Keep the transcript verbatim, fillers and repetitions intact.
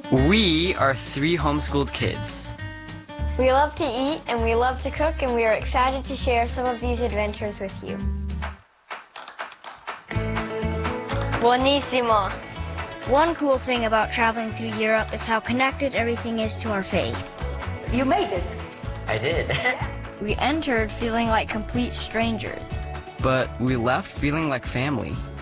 We are three homeschooled kids. We love to eat and we love to cook, and we are excited to share some of these adventures with you. Buonissimo. One cool thing about traveling through Europe is how connected everything is to our faith. You made it. I did. We entered feeling like complete strangers. But we left feeling like family.